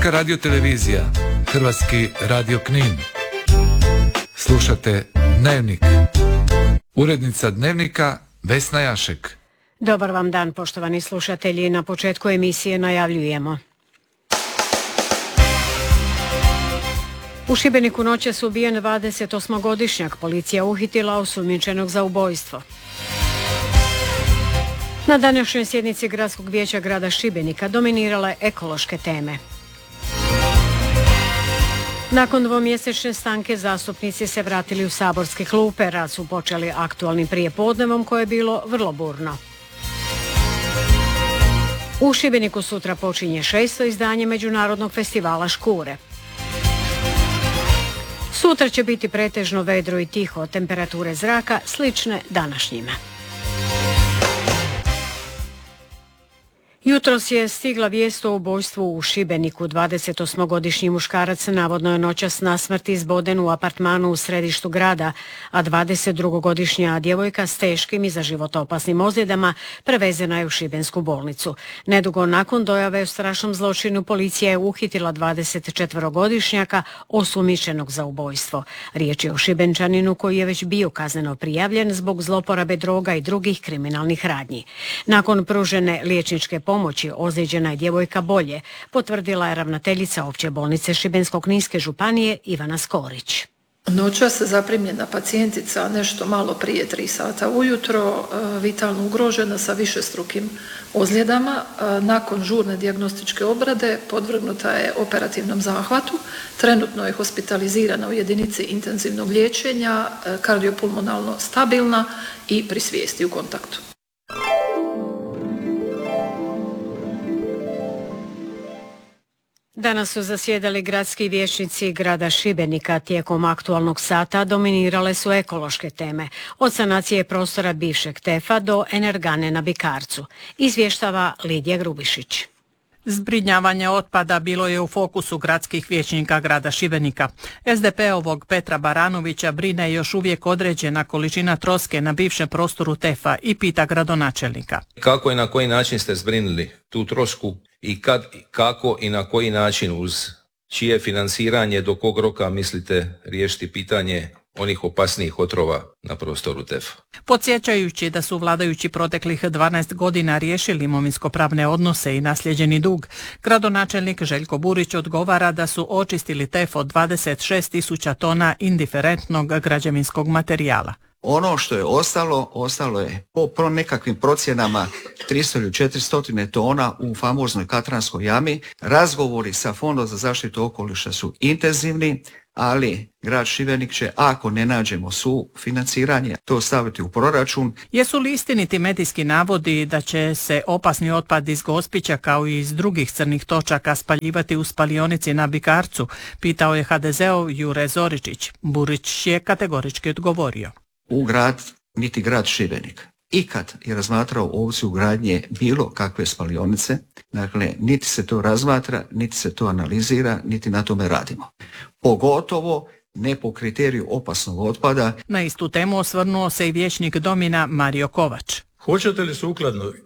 Hrvatska radiotelevizija, Hrvatski radio Knin. Slušate Dnevnik. Urednica Dnevnika Vesna Jašek. Dobar vam dan, poštovani slušatelji. Na početku emisije najavljujemo. U Šibeniku noćas ubijen 28-godišnjak. Policija uhitila osumnjičenog za ubojstvo. Na današnjoj sjednici Gradskog vijeća grada Šibenika dominirale ekološke teme. Nakon dvomjesečne stanke zastupnici se vratili u saborske klupe. Rad su počeli aktualnim prijepodnevom koje je bilo vrlo burno. U Šibeniku sutra počinje 6. izdanje Međunarodnog festivala Škure. Sutra će biti pretežno vedro i tiho, temperature zraka slične današnjima. Jutros je stigla vijest o ubojstvu u Šibeniku. 28-godišnji muškarac navodno je noćas na smrt izboden u apartmanu u središtu grada, a 22-godišnja djevojka s teškim i za život opasnim ozljedama prevezena je u šibensku bolnicu. Nedugo nakon dojave o strašnom zločinu policija je uhitila 24-godišnjaka osumnjičenog za ubojstvo. Riječ je o Šibenčaninu koji je već bio kazneno prijavljen zbog zloporabe droga i drugih kriminalnih radnji. Nakon pružene liječničke pomoći ozlijeđena je djevojka bolje, potvrdila je ravnateljica Opće bolnice Šibensko-kninske županije Ivana Skorić. Noćas zaprimljena pacijentica nešto malo prije 3 sata ujutro, vitalno ugrožena sa višestrukim ozljedama. Nakon žurne dijagnostičke obrade podvrgnuta je operativnom zahvatu. Trenutno je hospitalizirana u jedinici intenzivnog liječenja, kardiopulmonalno stabilna i pri svijesti u kontaktu. Danas su zasjedali gradski vijećnici grada Šibenika. Tijekom aktualnog sata dominirale su ekološke teme, od sanacije prostora bivšeg TEF-a do energane na Bikarcu. Izvještava Lidija Grubišić. Zbrinjavanje otpada bilo je u fokusu gradskih vijećnika grada Šibenika. SDP-ovog Petra Baranovića brine još uvijek određena količina troske na bivšem prostoru TEF-a i pita gradonačelnika. Kako i na koji način ste zbrinuli tu trosku i kako i na koji način, uz čije financiranje, do kog roka mislite riješiti pitanje onih opasnijih otrova na prostoru TEF-a? Podsjećajući da su vladajući proteklih 12 godina riješili imovinsko-pravne odnose i nasljeđeni dug, gradonačelnik Željko Burić odgovara da su očistili TEF od 26.000 tona indiferentnog građevinskog materijala. Ono što je ostalo je po nekakvim procjenama 300 ili 400 tona u famoznoj Katranskoj jami. Razgovori sa Fondom za zaštitu okoliša su intenzivni, ali grad Šibenik će, ako ne nađemo sufinanciranje, to staviti u proračun. Jesu li istiniti medijski navodi da će se opasni otpad iz Gospića kao i iz drugih crnih točaka spaljivati u spalionici na Bikarcu? Pitao je HDZ-ov Jure Zoričić. Burić je kategorički odgovorio. U grad, niti grad Šibenik ikad je razmatrao opciju gradnje bilo kakve spalionice. Dakle, niti se to razmatra, niti se to analizira, niti na tome radimo. Pogotovo ne po kriteriju opasnog otpada. Na istu temu osvrnuo se i vijećnik Domina Mario Kovač. Hoćete li sukladno